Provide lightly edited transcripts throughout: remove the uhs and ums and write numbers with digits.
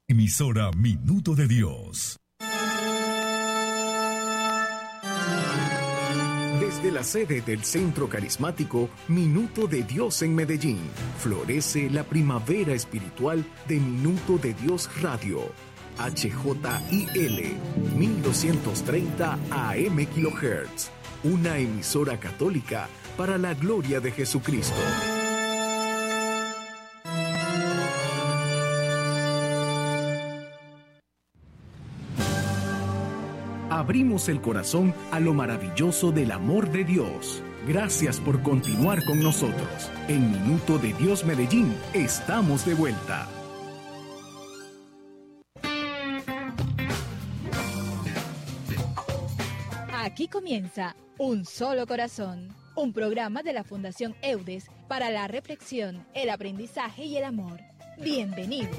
Emisora Minuto de Dios. Desde la sede del Centro Carismático Minuto de Dios en Medellín, florece la primavera espiritual de Minuto de Dios Radio. HJIL 1230 AM kHz. Una emisora católica para la gloria de Jesucristo. Abrimos el corazón a lo maravilloso del amor de Dios. Gracias por continuar con nosotros. En Minuto de Dios Medellín, estamos de vuelta. Aquí comienza Un Solo Corazón, un programa de la Fundación Eudes para la reflexión, el aprendizaje y el amor. Bienvenidos.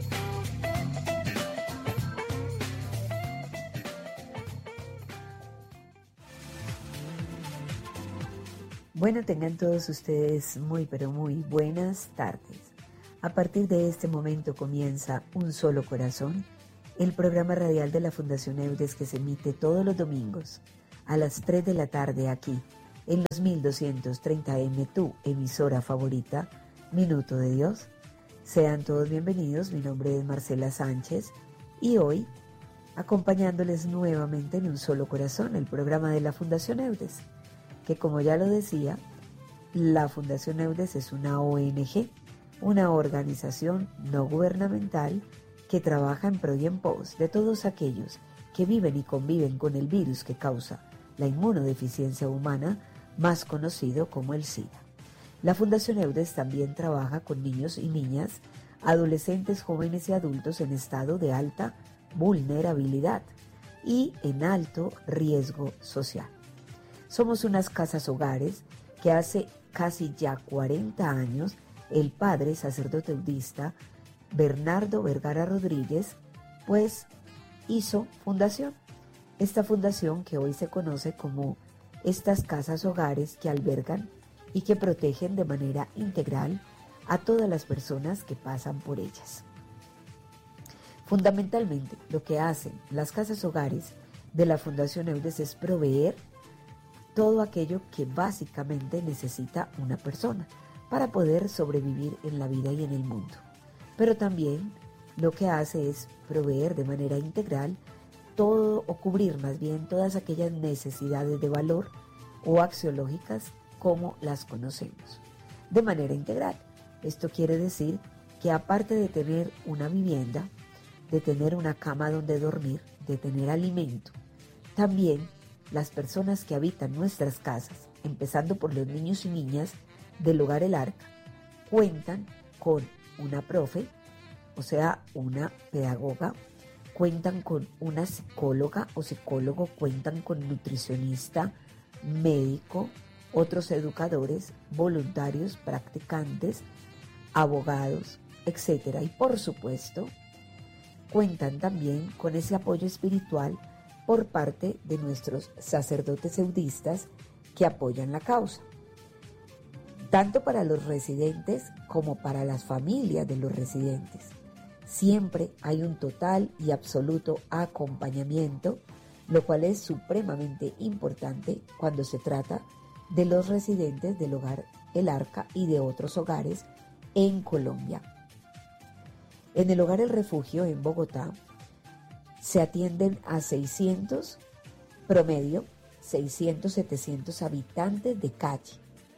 Bueno, tengan todos ustedes muy buenas tardes. A partir de este momento comienza Un Solo Corazón, el programa radial de la Fundación Eudes que se emite todos los domingos a las 3 de la tarde aquí, en los 1230M, tu emisora favorita, Minuto de Dios. Sean todos bienvenidos, mi nombre es Marcela Sánchez y hoy, acompañándoles nuevamente en Un Solo Corazón, el programa de la Fundación Eudes, que como ya lo decía, la Fundación Eudes es una ONG, una organización no gubernamental que trabaja en pro y en pos de todos aquellos que viven y conviven con el virus que causa la inmunodeficiencia humana, más conocido como el SIDA. La Fundación Eudes también trabaja con niños y niñas, adolescentes, jóvenes y adultos en estado de alta vulnerabilidad y en alto riesgo social. Somos unas casas hogares que hace casi ya 40 años el padre sacerdote eudista Bernardo Vergara Rodríguez pues hizo fundación. Esta fundación que hoy se conoce como estas casas hogares que albergan y que protegen de manera integral a todas las personas que pasan por ellas. Fundamentalmente lo que hacen las casas hogares de la Fundación Eudes es proveer todo aquello que básicamente necesita una persona para poder sobrevivir en la vida y en el mundo. Pero también lo que hace es proveer de manera integral todo o cubrir más bien todas aquellas necesidades de valor o axiológicas como las conocemos. De manera integral. Esto quiere decir que aparte de tener una vivienda, de tener una cama donde dormir, de tener alimento, también las personas que habitan nuestras casas, empezando por los niños y niñas del Hogar El Arca, cuentan con una profe, o sea, una pedagoga, cuentan con una psicóloga o psicólogo, cuentan con nutricionista, médico, otros educadores, voluntarios, practicantes, abogados, etc. Y por supuesto, cuentan también con ese apoyo espiritual por parte de nuestros sacerdotes eudistas que apoyan la causa, tanto para los residentes como para las familias de los residentes. Siempre hay un total y absoluto acompañamiento, lo cual es supremamente importante cuando se trata de los residentes del Hogar El Arca y de otros hogares en Colombia. En el Hogar El Refugio en Bogotá, se atienden a 600, promedio, 600-700 habitantes de calle.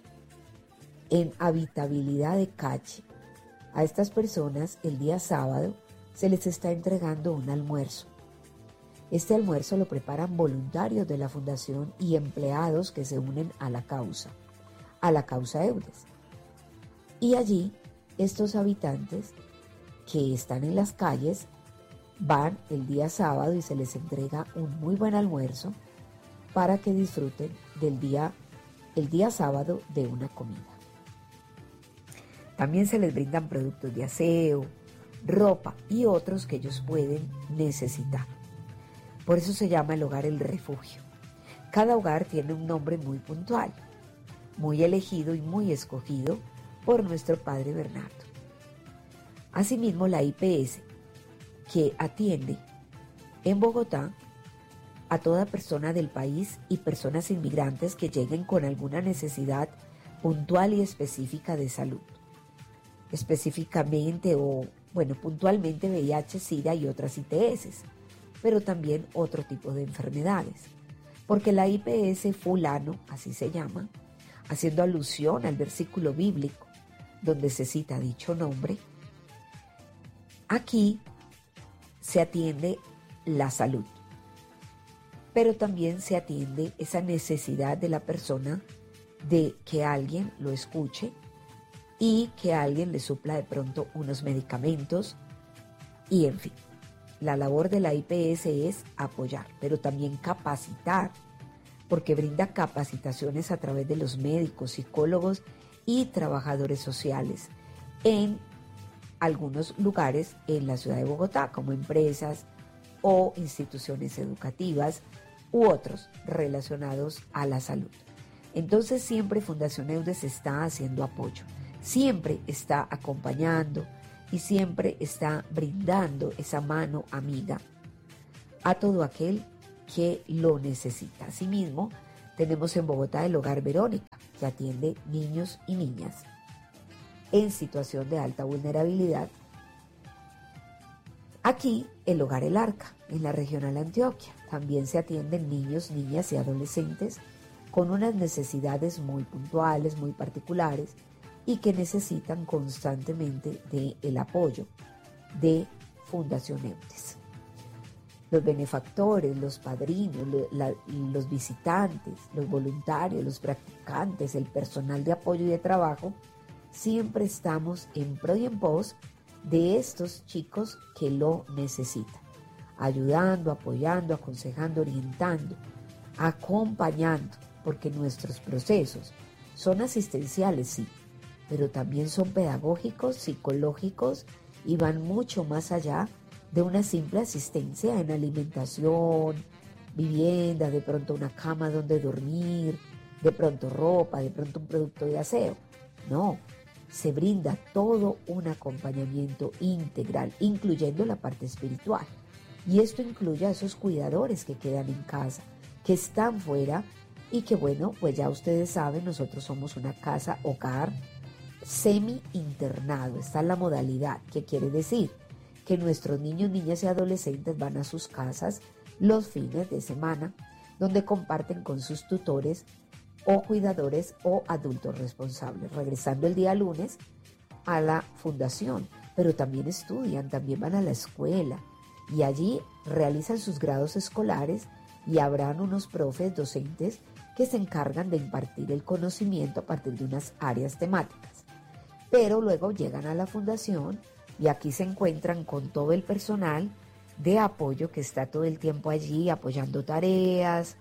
En habitabilidad de calle, a estas personas el día sábado se les está entregando un almuerzo. Este almuerzo lo preparan voluntarios de la fundación y empleados que se unen a la causa Eudes. Y allí estos habitantes que están en las calles van el día sábado y se les entrega un muy buen almuerzo para que disfruten el día sábado de una comida. También se les brindan productos de aseo, ropa y otros que ellos pueden necesitar. Por eso se llama el Hogar El Refugio. Cada hogar tiene un nombre muy puntual, muy elegido y muy escogido por nuestro padre Bernardo. Asimismo, la IPS, que atiende en Bogotá a toda persona del país y personas inmigrantes que lleguen con alguna necesidad puntual y específica de salud. Específicamente puntualmente VIH, SIDA y otras ITS, pero también otro tipo de enfermedades. Porque la IPS fulano, así se llama, haciendo alusión al versículo bíblico donde se cita dicho nombre, aquí se atiende la salud, pero también se atiende esa necesidad de la persona de que alguien lo escuche y que alguien le supla de pronto unos medicamentos y en fin. La labor de la IPS es apoyar, pero también capacitar, porque brinda capacitaciones a través de los médicos, psicólogos y trabajadores sociales en algunos lugares en la ciudad de Bogotá, como empresas o instituciones educativas u otros relacionados a la salud. Entonces siempre Fundación EUDES está haciendo apoyo, siempre está acompañando y siempre está brindando esa mano amiga a todo aquel que lo necesita. Asimismo, tenemos en Bogotá el Hogar Verónica, que atiende niños y niñas en situación de alta vulnerabilidad. Aquí el Hogar El Arca, en la Regional Antioquia, también se atienden niños, niñas y adolescentes con unas necesidades muy puntuales, muy particulares y que necesitan constantemente del apoyo de Fundación EUDES. Los benefactores, los padrinos, los visitantes, los voluntarios, los practicantes, el personal de apoyo y de trabajo, siempre estamos en pro y en pos de estos chicos que lo necesitan, ayudando, apoyando, aconsejando, orientando, acompañando, porque nuestros procesos son asistenciales, sí, pero también son pedagógicos, psicológicos y van mucho más allá de una simple asistencia en alimentación, vivienda, de pronto una cama donde dormir, de pronto ropa, de pronto un producto de aseo. No, se brinda todo un acompañamiento integral, incluyendo la parte espiritual. Y esto incluye a esos cuidadores que quedan en casa, que están fuera y que bueno, pues ya ustedes saben, nosotros somos una casa hogar semi-internado. Está en la modalidad, que quiere decir que nuestros niños, niñas y adolescentes van a sus casas los fines de semana, donde comparten con sus tutores o cuidadores o adultos responsables, regresando el día lunes a la fundación, pero también estudian, también van a la escuela y allí realizan sus grados escolares y habrán unos profes docentes que se encargan de impartir el conocimiento a partir de unas áreas temáticas. Pero luego llegan a la fundación y aquí se encuentran con todo el personal de apoyo que está todo el tiempo allí apoyando tareas.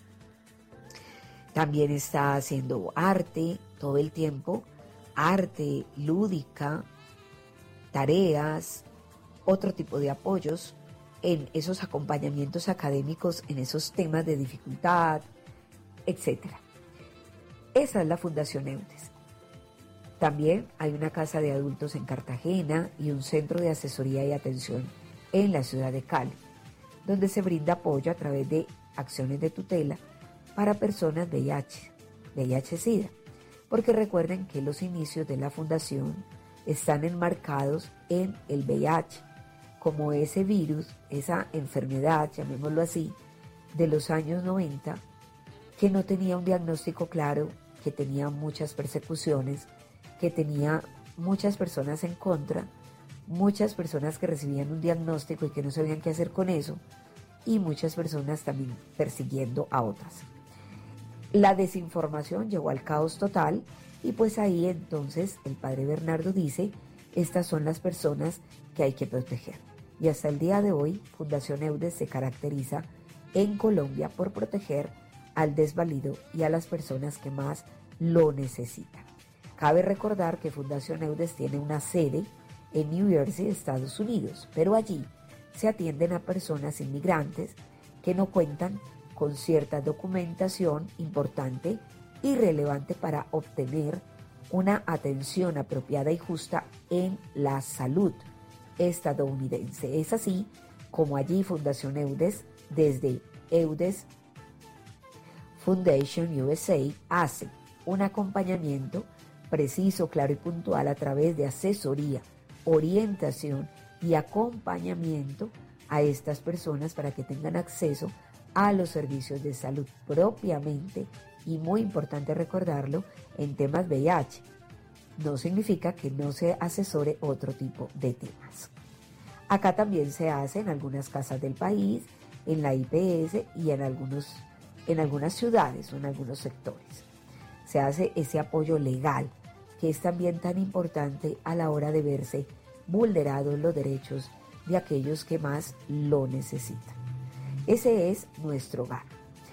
También está haciendo arte todo el tiempo, arte lúdica, tareas, otro tipo de apoyos en esos acompañamientos académicos, en esos temas de dificultad, etc. Esa es la Fundación EUDES. También hay una casa de adultos en Cartagena y un centro de asesoría y atención en la ciudad de Cali, donde se brinda apoyo a través de acciones de tutela para personas VIH-Sida, porque recuerden que los inicios de la fundación están enmarcados en el VIH, como ese virus, esa enfermedad, llamémoslo así, de los años 90, que no tenía un diagnóstico claro, que tenía muchas persecuciones, que tenía muchas personas en contra, muchas personas que recibían un diagnóstico y que no sabían qué hacer con eso, y muchas personas también persiguiendo a otras. La desinformación llevó al caos total y pues ahí entonces el padre Bernardo dice, estas son las personas que hay que proteger. Y hasta el día de hoy, Fundación EUDES se caracteriza en Colombia por proteger al desvalido y a las personas que más lo necesitan. Cabe recordar que Fundación EUDES tiene una sede en New Jersey, Estados Unidos, pero allí se atienden a personas inmigrantes que no cuentan con cierta documentación importante y relevante para obtener una atención apropiada y justa en la salud, estadounidense. Es así como allí Fundación EUDES, desde EUDES Foundation USA, hace un acompañamiento preciso, claro y puntual a través de asesoría, orientación y acompañamiento a estas personas para que tengan acceso a los servicios de salud propiamente, y muy importante recordarlo, en temas VIH. No significa que no se asesore otro tipo de temas. Acá también se hace en algunas casas del país, en la IPS y en algunas ciudades o en algunos sectores. Se hace ese apoyo legal, que es también tan importante a la hora de verse vulnerados los derechos de aquellos que más lo necesitan. Ese es nuestro hogar.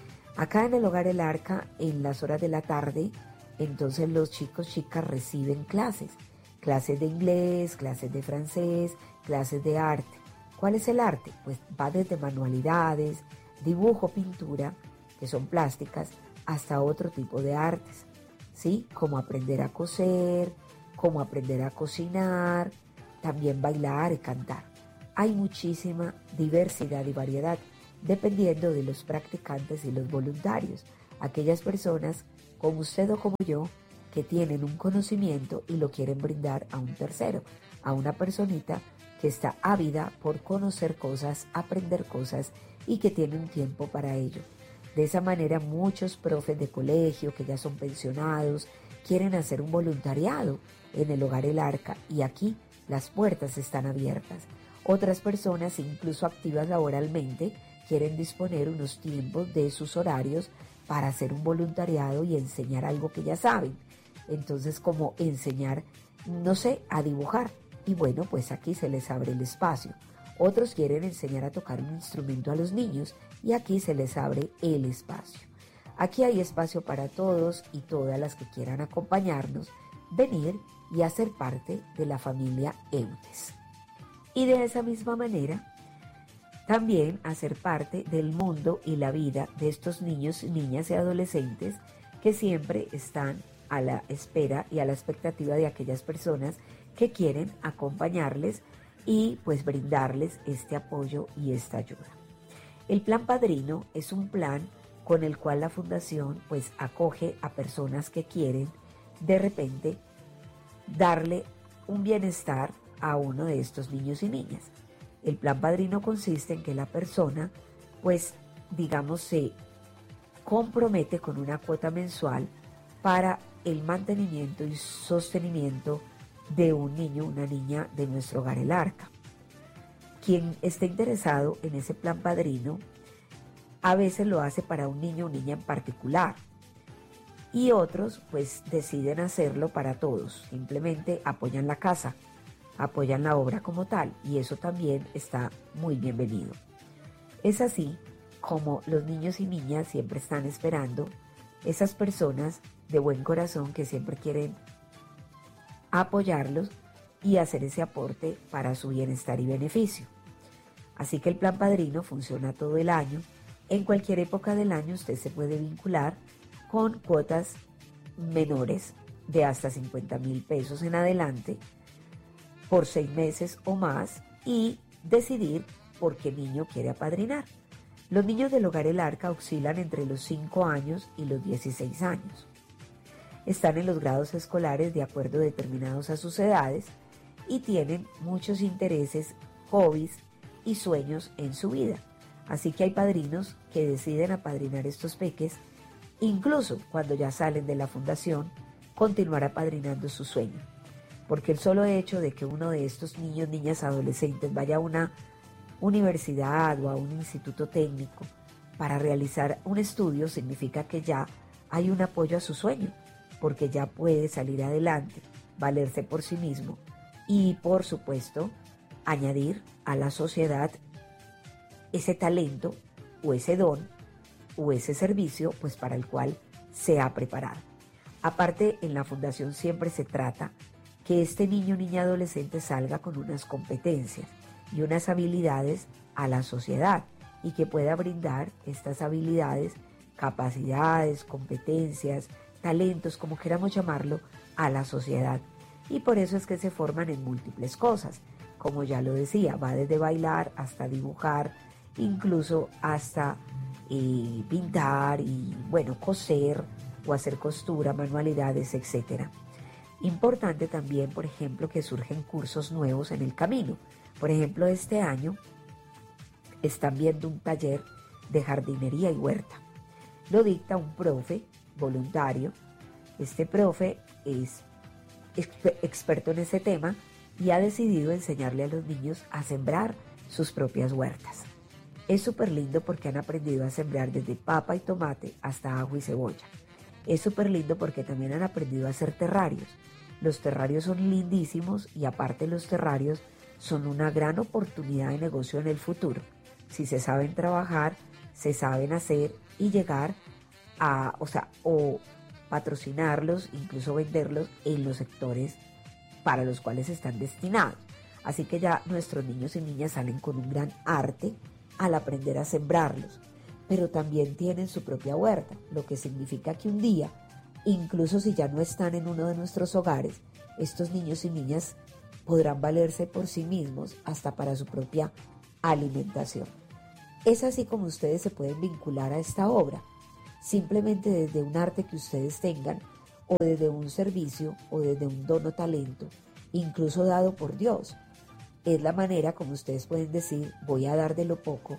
Acá en el Hogar El Arca, en las horas de la tarde, entonces los chicos, chicas reciben clases de inglés, clases de francés, clases de arte. ¿Cuál es el arte? Pues va desde manualidades, dibujo, pintura, que son plásticas, hasta otro tipo de artes, ¿sí? Como aprender a coser, como aprender a cocinar, también bailar y cantar. Hay muchísima diversidad y variedad, dependiendo de los practicantes y los voluntarios, aquellas personas como usted o como yo, que tienen un conocimiento y lo quieren brindar a un tercero, a una personita que está ávida por conocer cosas, aprender cosas y que tiene un tiempo para ello. De esa manera muchos profes de colegio que ya son pensionados quieren hacer un voluntariado en el Hogar El Arca, y aquí las puertas están abiertas. Otras personas, incluso activas laboralmente, quieren disponer unos tiempos de sus horarios para hacer un voluntariado y enseñar algo que ya saben. Entonces, como enseñar, no sé, a dibujar. Y bueno, pues aquí se les abre el espacio. Otros quieren enseñar a tocar un instrumento a los niños y aquí se les abre el espacio. Aquí hay espacio para todos y todas las que quieran acompañarnos, venir y hacer parte de la familia EUDES. Y de esa misma manera, también hacer parte del mundo y la vida de estos niños, niñas y adolescentes que siempre están a la espera y a la expectativa de aquellas personas que quieren acompañarles y pues brindarles este apoyo y esta ayuda. El Plan Padrino es un plan con el cual la Fundación pues acoge a personas que quieren de repente darle un bienestar a uno de estos niños y niñas. El Plan Padrino consiste en que la persona pues digamos se compromete con una cuota mensual para el mantenimiento y sostenimiento de un niño, una niña de nuestro Hogar El Arca. Quien esté interesado en ese Plan Padrino a veces lo hace para un niño o niña en particular, y otros pues deciden hacerlo para todos, simplemente apoyan la casa, apoyan la obra como tal, y eso también está muy bienvenido. Es así como los niños y niñas siempre están esperando esas personas de buen corazón que siempre quieren apoyarlos y hacer ese aporte para su bienestar y beneficio. Así que el Plan Padrino funciona todo el año. En cualquier época del año usted se puede vincular con cuotas menores de hasta 50,000 pesos en adelante por 6 meses o más y decidir por qué niño quiere apadrinar. Los niños del Hogar El Arca oscilan entre los 5 años y los 16 años. Están en los grados escolares de acuerdo determinados a sus edades y tienen muchos intereses, hobbies y sueños en su vida. Así que hay padrinos que deciden apadrinar estos peques, incluso cuando ya salen de la fundación, continuar apadrinando su sueño. Porque el solo hecho de que uno de estos niños, niñas, adolescentes vaya a una universidad o a un instituto técnico para realizar un estudio significa que ya hay un apoyo a su sueño, porque ya puede salir adelante, valerse por sí mismo y, por supuesto, añadir a la sociedad ese talento o ese don o ese servicio pues para el cual se ha preparado. Aparte, en la fundación siempre se trata que este niño, niña, adolescente salga con unas competencias y unas habilidades a la sociedad y que pueda brindar estas habilidades, capacidades, competencias, talentos, como queramos llamarlo, a la sociedad. Y por eso es que se forman en múltiples cosas. como ya lo decía, va desde bailar hasta dibujar, incluso hasta pintar y, bueno, coser o hacer costura, manualidades, etc. Importante también, por ejemplo, que surgen cursos nuevos en el camino. Por ejemplo, este año están viendo un taller de jardinería y huerta. Lo dicta un profe voluntario. Este profe es experto en ese tema y ha decidido enseñarle a los niños a sembrar sus propias huertas. Es súper lindo porque han aprendido a sembrar desde papa y tomate hasta ajo y cebolla. Es súper lindo porque también han aprendido a hacer terrarios. Los terrarios son lindísimos y aparte los terrarios son una gran oportunidad de negocio en el futuro. Si se saben trabajar, se saben hacer y llegar a, o patrocinarlos, incluso venderlos en los sectores para los cuales están destinados. Así que ya nuestros niños y niñas salen con un gran arte al aprender a sembrarlos, pero también tienen su propia huerta, lo que significa que un día, incluso si ya no están en uno de nuestros hogares, estos niños y niñas podrán valerse por sí mismos hasta para su propia alimentación. Es así como ustedes se pueden vincular a esta obra, simplemente desde un arte que ustedes tengan, o desde un servicio, o desde un don o talento, incluso dado por Dios. Es la manera como ustedes pueden decir, voy a dar de lo poco,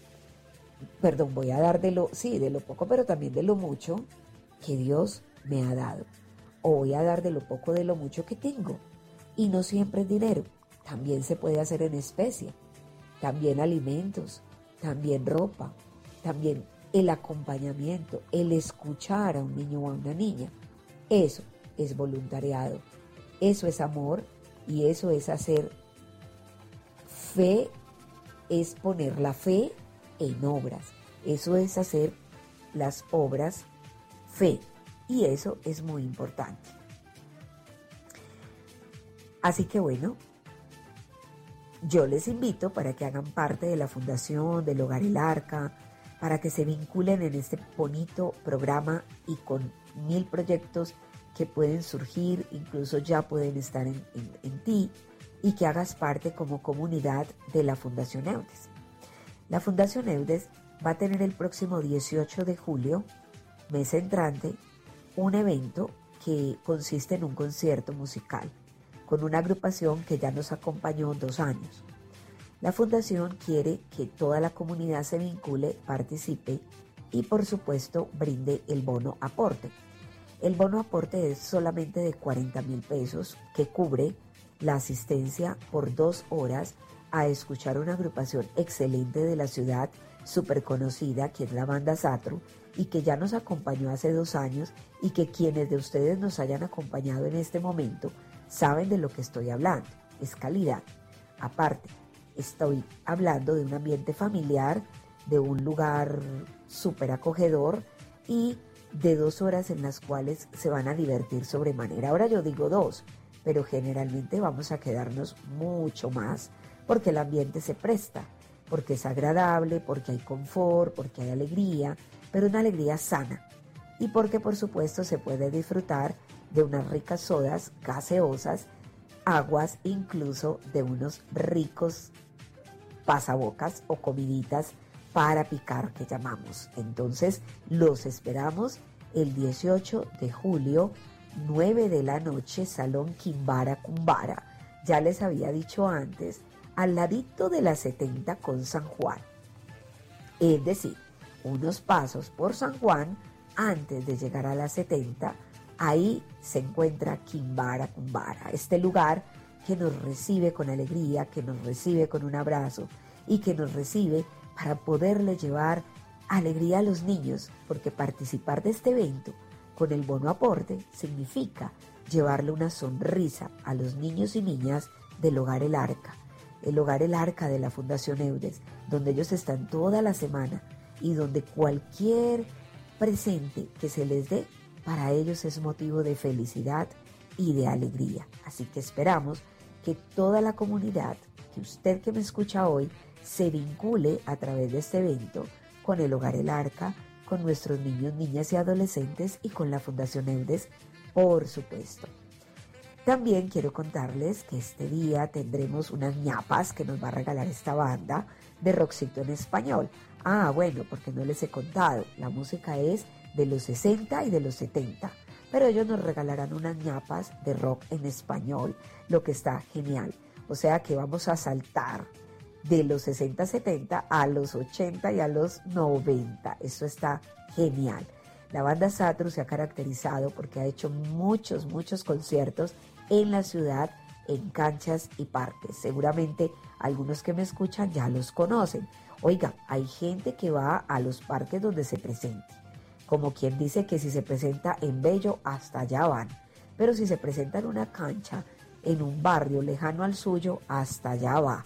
voy a dar de lo poco, pero también de lo mucho que Dios me ha dado. O voy a dar de lo poco de lo mucho que tengo. Y no siempre es dinero, también se puede hacer en especie, también alimentos, también ropa, también el acompañamiento, el escuchar a un niño o a una niña. Eso es voluntariado, eso es amor y eso es hacer fe, es poner la fe en obras. Eso es hacer las obras fe y eso es muy importante. Así que bueno, yo les invito para que hagan parte de la Fundación del Hogar El Arca, para que se vinculen en este bonito programa y con 1000 proyectos que pueden surgir, incluso ya pueden estar en ti, y que hagas parte como comunidad de la Fundación Eudes. La Fundación Eudes va a tener el próximo 18 de julio, mes entrante, un evento que consiste en un concierto musical con una agrupación que ya nos acompañó 2 años. La Fundación quiere que toda la comunidad se vincule, participe y por supuesto brinde el bono aporte. El bono aporte es solamente de 40,000 pesos que cubre la asistencia por 2 horas a escuchar una agrupación excelente de la ciudad, súper conocida, que es la banda Satro, y que ya nos acompañó hace 2 años y que quienes de ustedes nos hayan acompañado en este momento saben de lo que estoy hablando, es calidad. Aparte, estoy hablando de un ambiente familiar, de un lugar súper acogedor y de 2 horas en las cuales se van a divertir sobremanera. Ahora yo digo 2, pero generalmente vamos a quedarnos mucho más porque el ambiente se presta, porque es agradable, porque hay confort, porque hay alegría, pero una alegría sana y porque por supuesto se puede disfrutar de unas ricas sodas gaseosas, aguas, incluso de unos ricos pasabocas o comiditas para picar que llamamos. Entonces los esperamos el 18 de julio, 9 de la noche, Salón Quimbara Cumbara. Ya les había dicho antes, al ladito de la 70 con San Juan. Es decir, unos pasos por San Juan antes de llegar a la 70, ahí se encuentra Quimbara Cumbara, este lugar que nos recibe con alegría, que nos recibe con un abrazo y que nos recibe para poderle llevar alegría a los niños, porque participar de este evento con el bono aporte significa llevarle una sonrisa a los niños y niñas del Hogar El Arca, el Hogar El Arca de la Fundación Eudes, donde ellos están toda la semana y donde cualquier presente que se les dé para ellos es motivo de felicidad y de alegría. Así que esperamos que toda la comunidad, que usted que me escucha hoy, se vincule a través de este evento con el Hogar El Arca, con nuestros niños, niñas y adolescentes y con la Fundación Eudes, por supuesto. También quiero contarles que este día tendremos unas ñapas que nos va a regalar esta banda de rockcito en español. Ah, bueno, porque no les he contado, la música es de los 60 y de los 70, pero ellos nos regalarán unas ñapas de rock en español, lo que está genial. O sea que vamos a saltar de los 60, 70 a los 80 y a los 90. Eso está genial. La banda Satru se ha caracterizado porque ha hecho muchos conciertos en la ciudad, en canchas y parques. Seguramente algunos que me escuchan ya los conocen. Oiga, hay gente que va a los parques donde se presente. Como quien dice que si se presenta en Bello, hasta allá van. Pero si se presenta en una cancha, en un barrio lejano al suyo, hasta allá va.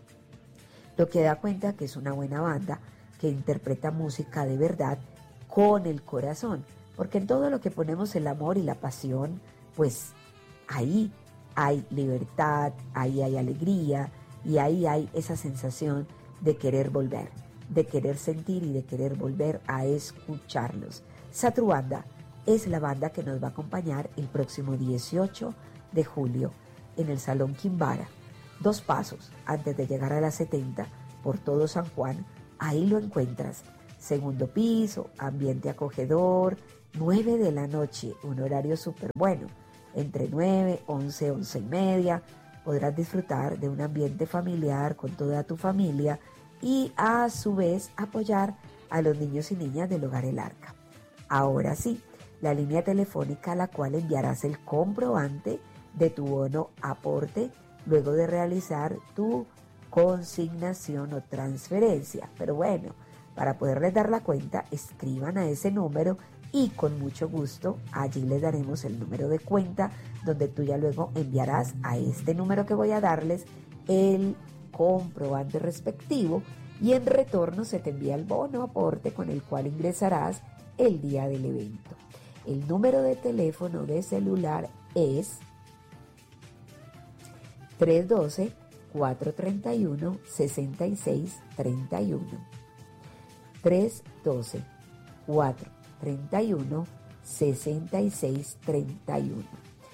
Lo que da cuenta que es una buena banda que interpreta música de verdad con el corazón, porque en todo lo que ponemos el amor y la pasión, pues ahí hay libertad, ahí hay alegría y ahí hay esa sensación de querer volver, de querer sentir y de querer volver a escucharlos. Satru Banda es la banda que nos va a acompañar el próximo 18 de julio en el Salón Quimbara. 2 pasos antes de llegar a la 70 por todo San Juan, ahí lo encuentras. Segundo piso, ambiente acogedor, 9 de la noche, un horario súper bueno. Entre 9, 11, 11 y media, podrás disfrutar de un ambiente familiar con toda tu familia y a su vez apoyar a los niños y niñas del Hogar El Arca. Ahora sí, la línea telefónica a la cual enviarás el comprobante de tu bono aporte luego de realizar tu consignación o transferencia. Pero bueno, para poderles dar la cuenta, escriban a ese número y con mucho gusto allí les daremos el número de cuenta donde tú ya luego enviarás a este número que voy a darles el comprobante respectivo y en retorno se te envía el bono aporte con el cual ingresarás el día del evento. El número de teléfono de celular es 312-431-6631. 312-431-6631.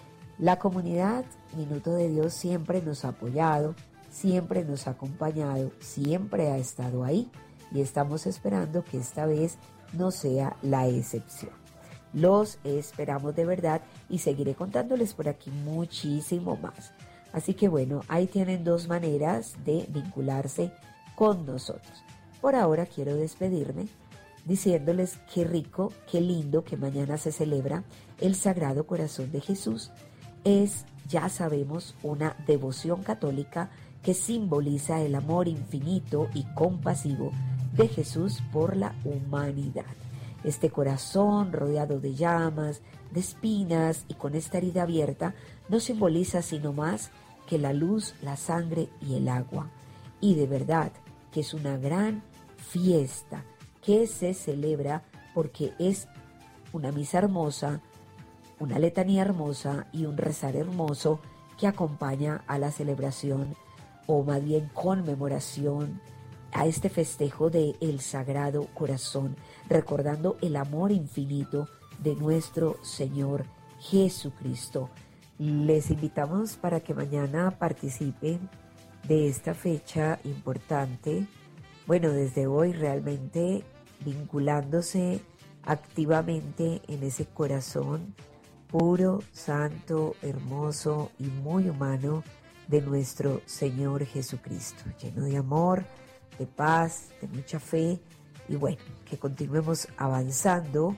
La comunidad Minuto de Dios siempre nos ha apoyado, siempre nos ha acompañado, siempre ha estado ahí y estamos esperando que esta vez no sea la excepción. Los esperamos de verdad y seguiré contándoles por aquí muchísimo más. Así que bueno, ahí tienen 2 maneras de vincularse con nosotros. Por ahora quiero despedirme diciéndoles qué rico, qué lindo que mañana se celebra el Sagrado Corazón de Jesús. Es, ya sabemos, una devoción católica que simboliza el amor infinito y compasivo de Jesús por la humanidad. Este corazón rodeado de llamas, de espinas y con esta herida abierta no simboliza sino más que la luz, la sangre y el agua. Y de verdad que es una gran fiesta que se celebra porque es una misa hermosa, una letanía hermosa y un rezar hermoso que acompaña a la celebración o más bien conmemoración a este festejo de el Sagrado Corazón, recordando el amor infinito de nuestro Señor Jesucristo. Les invitamos para que mañana participen de esta fecha importante. Bueno, desde hoy realmente vinculándose activamente en ese corazón puro, santo, hermoso y muy humano de nuestro Señor Jesucristo, lleno de amor, de paz, de mucha fe y bueno, que continuemos avanzando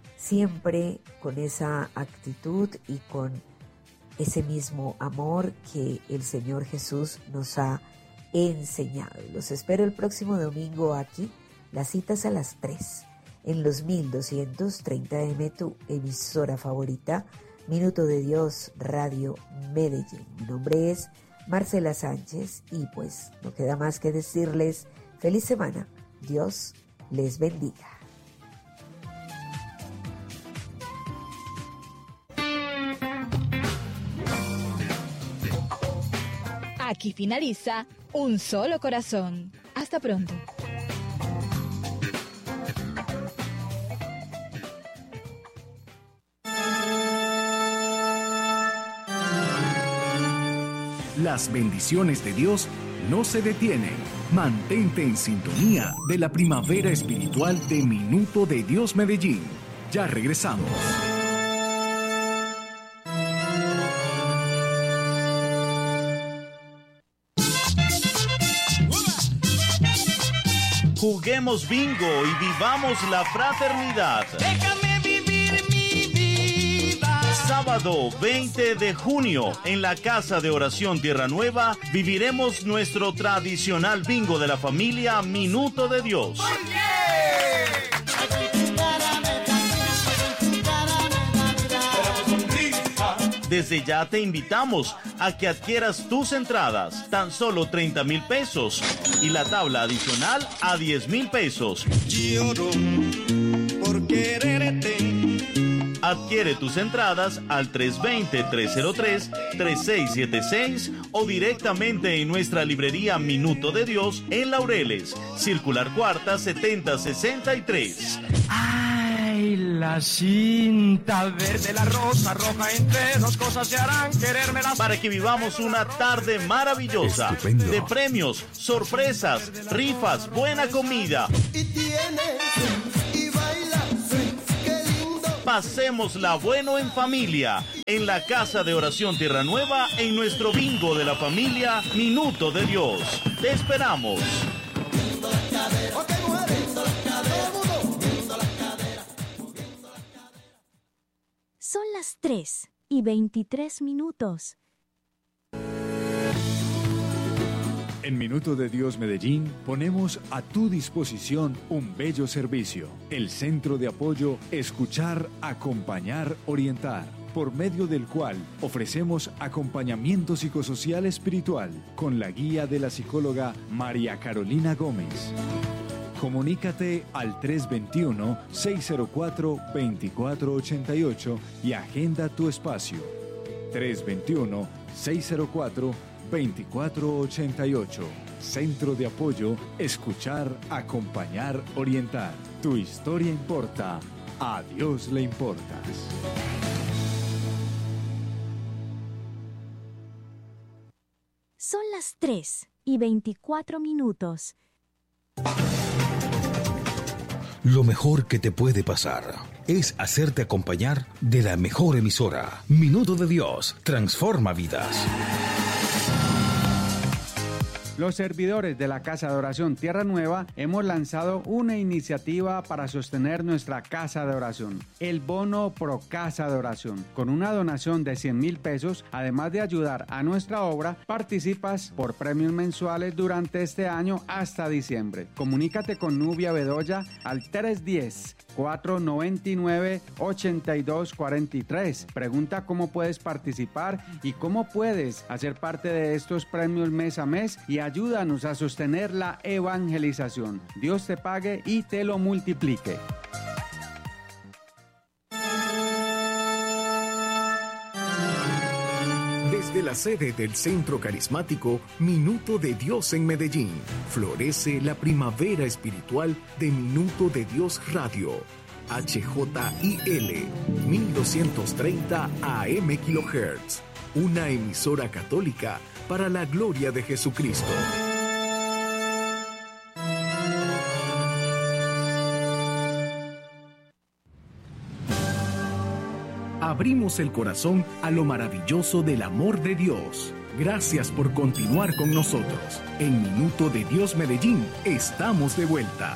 siempre con esa actitud y con ese mismo amor que el Señor Jesús nos ha enseñado. Los espero el próximo domingo aquí, las citas a las 3 en los 1230M, tu emisora favorita, Minuto de Dios Radio Medellín. Mi nombre es Marcela Sánchez y pues no queda más que decirles feliz semana. Dios les bendiga. Aquí finaliza Un Solo Corazón. Hasta pronto. Las bendiciones de Dios no se detienen. Mantente en sintonía de la primavera espiritual de Minuto de Dios Medellín. Ya regresamos. Juguemos bingo y vivamos la fraternidad. Déjame vivir mi vida. Sábado 20 de junio, en la Casa de Oración Tierra Nueva, viviremos nuestro tradicional bingo de la familia Minuto de Dios. Desde ya te invitamos a que adquieras tus entradas, tan solo 30,000 pesos, y la tabla adicional a 10,000 pesos. Lloro por quererte. Adquiere tus entradas al 320-303-3676 o directamente en nuestra librería Minuto de Dios en Laureles, Circular Cuarta 7063. Ay, la cinta verde, la rosa roja, entre dos cosas se harán querérmelas. Para que vivamos una tarde maravillosa. Estupendo. De premios, sorpresas, rifas, buena comida. Y tienes y bailas. Qué lindo. Pasémosla bueno en familia, en la Casa de Oración Tierra Nueva, en nuestro bingo de la familia Minuto de Dios. Te esperamos. Ok, mujeres. Son las 3:23. En Minuto de Dios Medellín ponemos a tu disposición un bello servicio. El Centro de Apoyo Escuchar, Acompañar, Orientar, por medio del cual ofrecemos acompañamiento psicosocial espiritual con la guía de la psicóloga María Carolina Gómez. Comunícate al 321-604-2488 y agenda tu espacio. 321-604-2488. Centro de Apoyo Escuchar, Acompañar, Orientar. Tu historia importa. A Dios le importas. Son las 3:24. Lo mejor que te puede pasar es hacerte acompañar de la mejor emisora. Minuto de Dios transforma vidas. Los servidores de la Casa de Oración Tierra Nueva hemos lanzado una iniciativa para sostener nuestra Casa de Oración, el Bono Pro Casa de Oración. Con una donación de 100,000 pesos, además de ayudar a nuestra obra, participas por premios mensuales durante este año hasta diciembre. Comunícate con Nubia Bedoya al 310-499-8243. Pregunta cómo puedes participar y cómo puedes hacer parte de estos premios mes a mes y ayúdanos a sostener la evangelización. Dios te pague y te lo multiplique. Desde la sede del Centro Carismático Minuto de Dios en Medellín, florece la primavera espiritual de Minuto de Dios Radio. HJIL 1230 AM kHz, una emisora católica para la gloria de Jesucristo. Abrimos el corazón a lo maravilloso del amor de Dios. Gracias por continuar con nosotros. En Minuto de Dios Medellín, estamos de vuelta.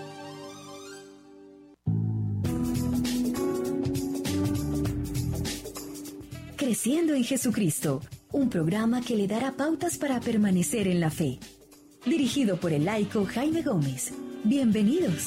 Creciendo en Jesucristo, un programa que le dará pautas para permanecer en la fe. Dirigido por el laico Jaime Gómez. Bienvenidos.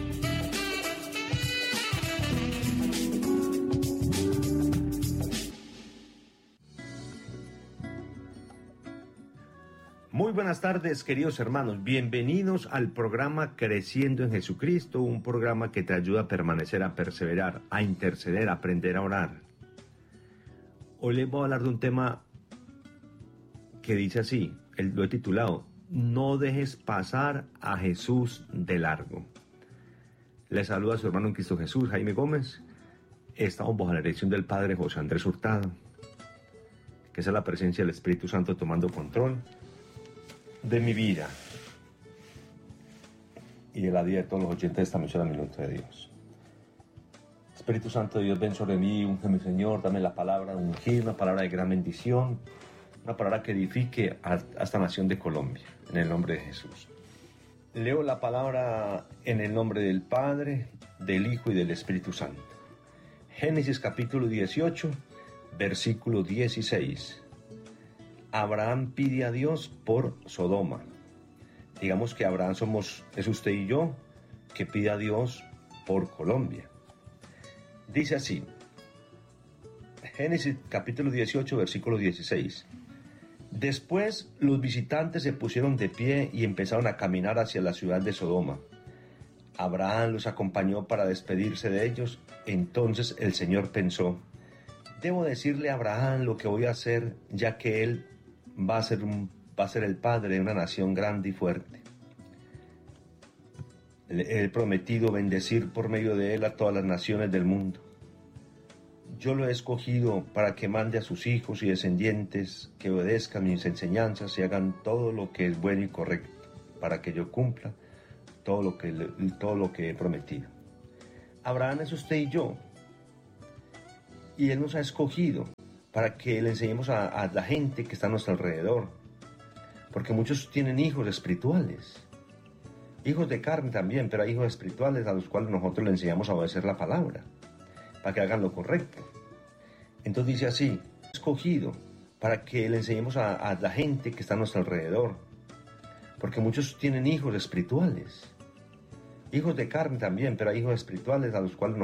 Muy buenas tardes, queridos hermanos. Bienvenidos al programa Creciendo en Jesucristo, un programa que te ayuda a permanecer, a perseverar, a interceder, a aprender a orar. Hoy les voy a hablar de un tema que dice así, lo he titulado, No dejes pasar a Jesús de largo. Les saluda a su hermano en Cristo Jesús, Jaime Gómez. Estamos bajo la dirección del Padre José Andrés Hurtado. que sea la presencia del Espíritu Santo tomando control de mi vida y de la vida de todos los oyentes de esta misión Minuto de Dios. Espíritu Santo de Dios, ven sobre mí, úngeme, Señor, dame la palabra ungir, una palabra de gran bendición, una palabra que edifique a esta nación de Colombia, en el nombre de Jesús. Leo la palabra en el nombre del Padre, del Hijo y del Espíritu Santo. Génesis capítulo 18, versículo 16. Abraham pide a Dios por Sodoma. Digamos que Abraham es usted y yo, que pide a Dios por Colombia. Dice así, Génesis capítulo 18, versículo 16. Después los visitantes se pusieron de pie y empezaron a caminar hacia la ciudad de Sodoma. Abraham los acompañó para despedirse de ellos. Entonces el Señor pensó, debo decirle a Abraham lo que voy a hacer, ya que él va a ser el padre de una nación grande y fuerte. He prometido bendecir por medio de él a todas las naciones del mundo. Yo lo he escogido para que mande a sus hijos y descendientes que obedezcan mis enseñanzas y hagan todo lo que es bueno y correcto, para que yo cumpla todo lo que he prometido. Abraham es usted y yo, y él nos ha escogido para que le enseñemos a la gente que está a nuestro alrededor, porque muchos tienen hijos espirituales, hijos de carne también, pero hay hijos espirituales a los cuales nosotros le enseñamos a obedecer la palabra, para que hagan lo correcto. Entonces dice así, escogido para que le enseñemos a la gente que está a nuestro alrededor, porque muchos tienen hijos espirituales, hijos de carne también, pero hay hijos espirituales a los cuales